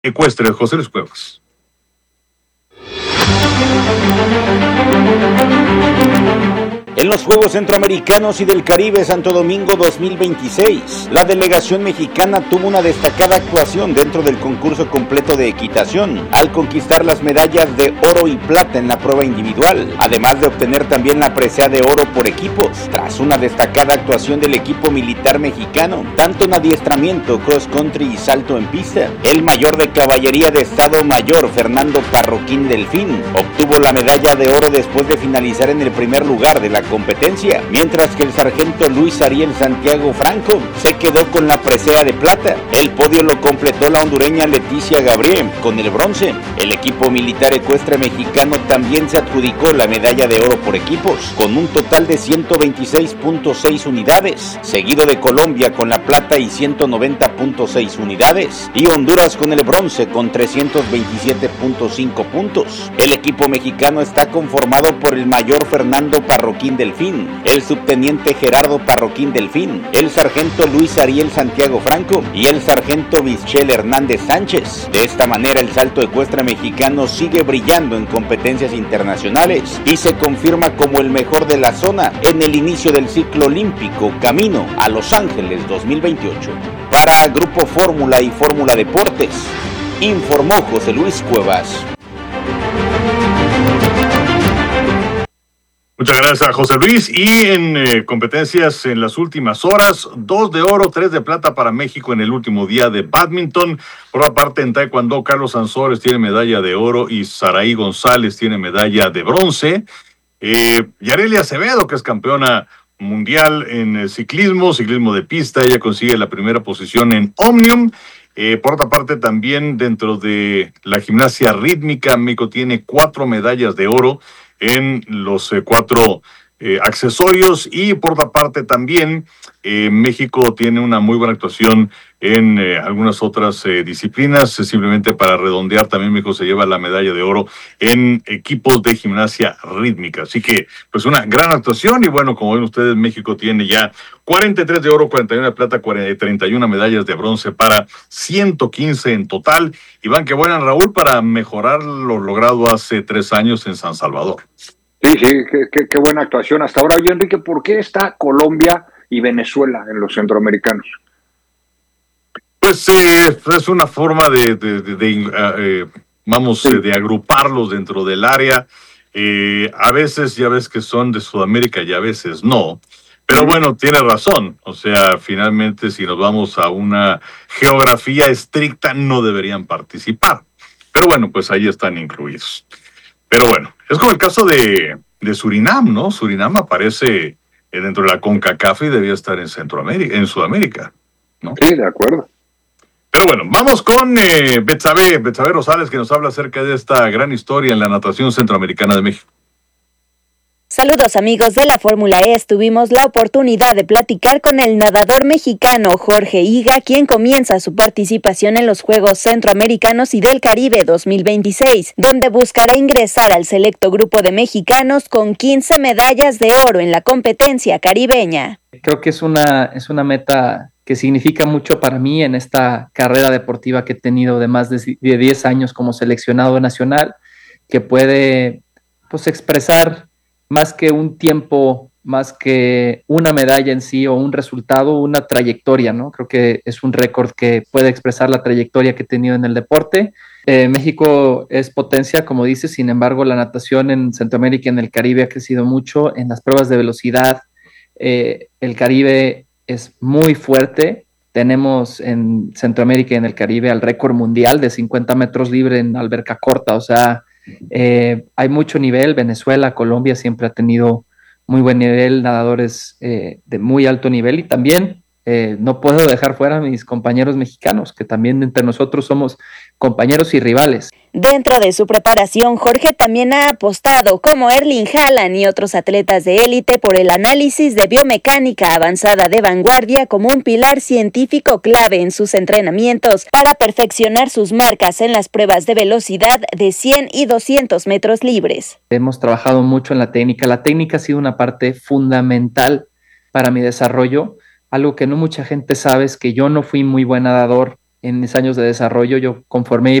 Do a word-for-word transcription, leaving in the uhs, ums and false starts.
Ecuestre, José Luis Cuevas. En los Juegos Centroamericanos y del Caribe Santo Domingo dos mil veintiséis, la delegación mexicana tuvo una destacada actuación dentro del concurso completo de equitación, al conquistar las medallas de oro y plata en la prueba individual, además de obtener también la presea de oro por equipos, tras una destacada actuación del equipo militar mexicano, tanto en adiestramiento, cross country y salto en pista. El mayor de caballería de Estado Mayor, Fernando Parroquín Delfín, obtuvo la medalla de oro después de finalizar en el primer lugar de la competencia, mientras que el sargento Luis Ariel Santiago Franco se quedó con la presea de plata. El podio lo completó la hondureña Leticia Gabriel con el bronce. El equipo militar ecuestre mexicano también se adjudicó la medalla de oro por equipos, con un total de ciento veintiséis punto seis unidades, seguido de Colombia con la plata y ciento noventa punto seis unidades, y Honduras con el bronce con trescientos veintisiete punto cinco puntos. El equipo mexicano está conformado por el mayor Fernando Parroquín Delfín, el subteniente Gerardo Parroquín Delfín, el sargento Luis Ariel Santiago Franco y el sargento Michel Hernández Sánchez. De esta manera, el salto ecuestre mexicano sigue brillando en competencias internacionales y se confirma como el mejor de la zona en el inicio del ciclo olímpico camino a Los Ángeles dos mil veintiocho. Para Grupo Fórmula y Fórmula Deportes, informó José Luis Cuevas. Muchas gracias a José Luis. Y en eh, competencias en las últimas horas, dos de oro, tres de plata para México en el último día de bádminton. Por otra parte, en taekwondo, Carlos Sansores tiene medalla de oro y Saraí González tiene medalla de bronce. Eh, Yareli Acevedo, que es campeona mundial en eh, ciclismo, ciclismo de pista, ella consigue la primera posición en Omnium. Eh, por otra parte, también dentro de la gimnasia rítmica, México tiene cuatro medallas de oro en los eh, cuatro eh, accesorios, y por otra parte también eh, México tiene una muy buena actuación en eh, algunas otras eh, disciplinas. Eh, simplemente para redondear, también México se lleva la medalla de oro en equipos de gimnasia rítmica. Así que, pues, una gran actuación. Y bueno, como ven ustedes, México tiene ya cuarenta y tres de oro, cuarenta y uno de plata, cuarenta, treinta y una medallas de bronce para ciento quince en total. Y van que buenan, Raúl, para mejorar lo logrado hace tres años en San Salvador. Sí, sí, qué, qué, qué buena actuación hasta ahora. Oye, Enrique, ¿por qué está Colombia y Venezuela en los centroamericanos? Pues eh, es una forma de, de, de, de eh, vamos, sí. de agruparlos dentro del área. Eh, a veces ya ves que son de Sudamérica y a veces no. Pero bueno, tiene razón. O sea, finalmente, si nos vamos a una geografía estricta, no deberían participar. Pero bueno, pues ahí están incluidos. Pero bueno, es como el caso de, de Surinam, ¿no? Surinam aparece dentro de la CONCACAF y debía estar en Centroamérica, en Sudamérica, ¿no? Sí, de acuerdo. Pero bueno, vamos con eh, Betsabe, Betsabe Rosales, que nos habla acerca de esta gran historia en la natación centroamericana de México. Saludos amigos de la Fórmula E, tuvimos la oportunidad de platicar con el nadador mexicano Jorge Higa, quien comienza su participación en los Juegos Centroamericanos y del Caribe dos mil veintiséis, donde buscará ingresar al selecto grupo de mexicanos con quince medallas de oro en la competencia caribeña. Creo que es una, es una meta que significa mucho para mí en esta carrera deportiva que he tenido de más de diez años como seleccionado nacional, que puede, pues, expresar más que un tiempo, más que una medalla en sí o un resultado, una trayectoria, ¿no? Creo que es un récord que puede expresar la trayectoria que he tenido en el deporte. Eh, México es potencia, como dices, sin embargo, la natación en Centroamérica y en el Caribe ha crecido mucho en las pruebas de velocidad. Eh, el Caribe es muy fuerte. Tenemos en Centroamérica y en el Caribe el récord mundial de cincuenta metros libre en alberca corta, o sea, Eh, hay mucho nivel. Venezuela, Colombia siempre ha tenido muy buen nivel, nadadores eh, de muy alto nivel, y también eh, no puedo dejar fuera a mis compañeros mexicanos, que también entre nosotros somos compañeros y rivales. Dentro de su preparación, Jorge también ha apostado, como Erling Haaland y otros atletas de élite, por el análisis de biomecánica avanzada de vanguardia como un pilar científico clave en sus entrenamientos para perfeccionar sus marcas en las pruebas de velocidad de cien y doscientos metros libres. Hemos trabajado mucho en la técnica. La técnica ha sido una parte fundamental para mi desarrollo. Algo que no mucha gente sabe es que yo no fui muy buen nadador en mis años de desarrollo. Yo conforme